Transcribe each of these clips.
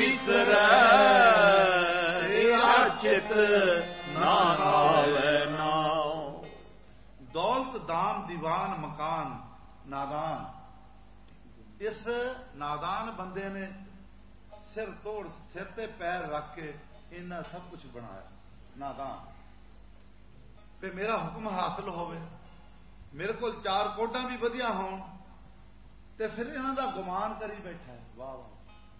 ਵਿਸਰੈ, ਤੇਰਾ ਚਿਤ ਨਾ ਆਵੇ ਨਾਉ। ਦੌਲਤ ਦਾਮ ਦੀਵਾਨ ਮਕਾਨ ਨਾਦਾਨ, ਇਸ ਨਾਦਾਨ ਬੰਦੇ ਨੇ ਸਿਰ ਤੋੜ ਸਿਰ ਤੇ ਪੈਰ ਰੱਖ ਕੇ ਇਹਨਾਂ ਸਭ ਕੁਝ ਬਣਾਇਆ। ਨਾਦਾਨ ਤੇ ਮੇਰਾ ਹੁਕਮ ਹਾਸਲ ਹੋਵੇ, ਮੇਰੇ ਕੋਲ ਚਾਰ ਕੋਡਾਂ ਵੀ ਵਧੀਆ ਹੋਣ, ਤੇ ਫਿਰ ਇਹਨਾਂ ਦਾ ਗੁਮਾਨ ਕਰੀ ਬੈਠਾ ਹੈ। ਵਾਹ ਵਾਹ।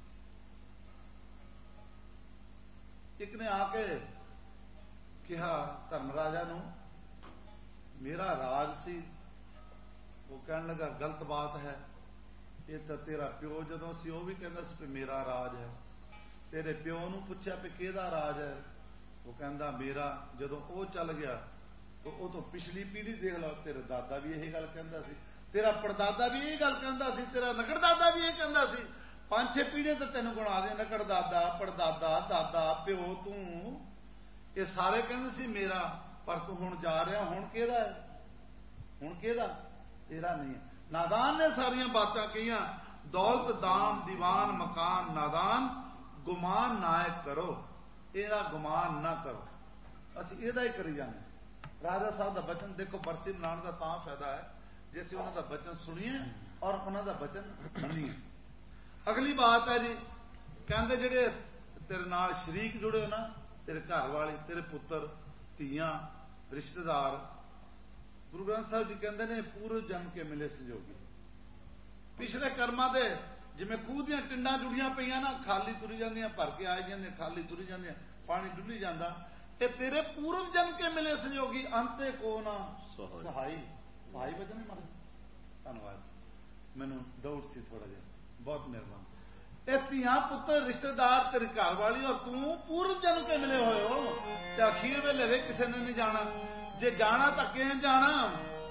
ਇੱਕ ਨੇ ਆ ਕੇ ਕਿਹਾ ਧਰਮ ਰਾਜਾ ਨੂੰ, ਮੇਰਾ ਰਾਜ ਸੀ। ਉਹ ਕਹਿਣ ਲੱਗਾ ਗਲਤ ਬਾਤ ਹੈ, ਇਹ ਤਾਂ ਤੇਰਾ ਪਿਓ ਜਦੋਂ ਸੀ ਉਹ ਵੀ ਕਹਿੰਦਾ ਸੀ ਕਿ ਮੇਰਾ ਰਾਜ ਹੈ। ਤੇਰੇ ਪਿਓ ਨੂੰ ਪੁੱਛਿਆ ਵੀ ਕਿਹਦਾ ਰਾਜ ਹੈ, ਉਹ ਕਹਿੰਦਾ ਮੇਰਾ। ਜਦੋਂ ਉਹ ਚੱਲ ਗਿਆ ਉਹ ਤੋਂ ਪਿਛਲੀ ਪੀੜ੍ਹੀ ਦੇਖ ਲਓ, ਤੇਰਾ ਦਾਦਾ ਵੀ ਇਹ ਗੱਲ ਕਹਿੰਦਾ ਸੀ, ਤੇਰਾ ਪੜਦਾਦਾ ਵੀ ਇਹ ਗੱਲ ਕਹਿੰਦਾ ਸੀ, ਤੇਰਾ ਨਕੜ ਦਾਦਾ ਵੀ ਇਹ ਕਹਿੰਦਾ ਸੀ। 5-6 ਪੀੜ੍ਹੀਆਂ ਤਾਂ ਤੈਨੂੰ ਗੁਣਾ ਦੇ, ਨਕੜ ਦਾਦਾ, ਪੜਦਾਦਾ, ਦਾਦਾ, ਪਿਓ, ਤੂੰ, ਇਹ ਸਾਰੇ ਕਹਿੰਦੇ ਸੀ ਮੇਰਾ। ਪਰ ਤੂੰ ਹੁਣ ਜਾ ਰਿਹਾ, ਹੁਣ ਕਿਹਦਾ ਹੈ? ਹੁਣ ਕਿਹਦਾ? ਤੇਰਾ ਨਹੀਂ ਹੈ। ਨਾਦਾਨ ਨੇ ਸਾਰੀਆਂ ਬਾਤਾਂ ਕਹੀਆਂ। ਦੌਲਤ ਦਾਮ ਦੀਵਾਨ ਮਕਾਨ ਨਾਦਾਨ, ਗੁਮਾਨ ਨਾਇਕ ਕਰੋ, ਇਹਦਾ ਗੁਮਾਨ ਨਾ ਕਰੋ। ਅਸੀਂ ਇਹਦਾ ਹੀ ਕਰੀ ਜਾਂਦੇ। ਰਾਜਾ ਸਾਹਿਬ ਦਾ ਬਚਨ ਦੇਖੋ, ਬਰਸੀ ਮਨਾਉਣ ਦਾ ਤਾਂ ਫਾਇਦਾ ਹੈ ਜੇ ਅਸੀਂ ਉਹਨਾਂ ਦਾ ਬਚਨ ਸੁਣੀਏ ਔਰ ਉਹਨਾਂ ਦਾ ਬਚਨ ਮੰਨੀਏ। ਅਗਲੀ ਬਾਤ ਹੈ ਜੀ, ਕਹਿੰਦੇ ਜਿਹੜੇ ਤੇਰੇ ਨਾਲ ਸ਼ਰੀਕ ਜੁੜੇ ਹੋ ਨਾ, ਤੇਰੇ ਘਰ ਵਾਲੇ, ਤੇਰੇ ਪੁੱਤਰ, ਧੀਆਂ, ਰਿਸ਼ਤੇਦਾਰ, ਗੁਰੂ ਗ੍ਰੰਥ ਸਾਹਿਬ ਜੀ ਕਹਿੰਦੇ ਨੇ ਪੂਰਵ ਜਨਮ ਕੇ ਮਿਲੇ ਸੰਜੋਗੀ। ਪਿਛਲੇ ਕਰਮਾਂ ਦੇ ਜਿਵੇਂ ਖੂਹ ਦੀਆਂ ਟਿੰਡਾਂ ਜੁੜੀਆਂ ਪਈਆਂ ਨਾ, ਖਾਲੀ ਤੁਰੀ ਜਾਂਦੀਆਂ, ਭਰ ਕੇ ਆ ਜਾਂਦੀਆਂ, ਖਾਲੀ ਤੁਰੀ ਜਾਂਦੀਆਂ, ਪਾਣੀ ਡੁੱਲੀ ਜਾਂਦਾ। ਇਹ ਤੇਰੇ ਪੂਰਵ ਜਨਮ ਕੇ ਮਿਲੇ ਸੰਜੋਗੀ, ਅੰਤੇ ਕੋ ਨਾ ਸਹਾਈ। ਸਹਾਈ ਬਚਨ ਮਰ। ਧੰਨਵਾਦ, ਮੈਨੂੰ ਡਾਊਟ ਸੀ ਥੋੜਾ ਜਿਹਾ, ਬਹੁਤ ਮਿਹਰਬਾਨ। ਇਹ ਧੀਆਂ, ਪੁੱਤਰ, ਰਿਸ਼ਤੇਦਾਰ, ਤੇਰੇ ਘਰ ਵਾਲੀ ਔਰ ਤੂੰ ਪੂਰਵ ਜਨਮ ਕੇ ਮਿਲੇ ਹੋਏ ਹੋ। ਤੇ ਅਖੀਰ ਵੇਲੇ ਵੇ ਕਿਸੇ ਨੇ ਨਹੀਂ ਜਾਣਾ। ਜੇ ਜਾਣਾ ਤਾਂ ਕਿਵੇਂ ਜਾਣਾ?